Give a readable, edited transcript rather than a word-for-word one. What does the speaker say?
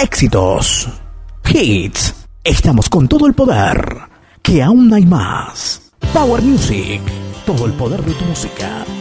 éxitos, hits. Estamos con todo el poder, que aún hay más. Power Music, todo el poder de tu música.